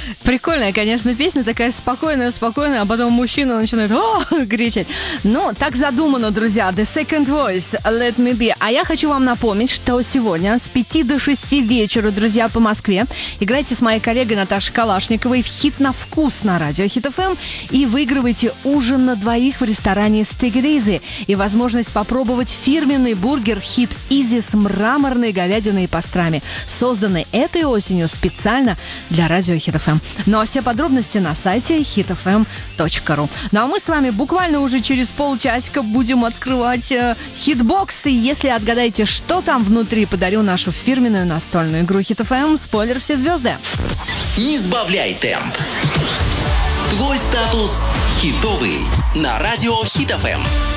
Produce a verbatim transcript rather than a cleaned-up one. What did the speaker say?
Прикольная, конечно, песня, такая спокойная, спокойная, а потом мужчина начинает «О!» кричать. Ну, так задумано, друзья. The Second Voice, Let Me Be. А я хочу вам напомнить, что сегодня с пяти до шести вечера, друзья, по Москве, играйте с моей коллегой Наташей Калашниковой в «Хит на вкус» на радио Хит эф эм и выигрывайте ужин на двоих в ресторане Take It Easy и возможность попробовать фирменный бургер Hit Easy с мраморной говядиной и пастрами, созданный этой осенью специально для радио Хит эф эм. Ну а все подробности на сайте хит эф эм точка ру. Ну а мы с вами буквально уже через полчасика будем открывать э, хитбоксы. Если отгадаете, что там внутри, подарю нашу фирменную настольную игру Хит эф эм. Спойлер, все звезды. Не сбавляй темп. Твой статус хитовый на радио Хит эф эм.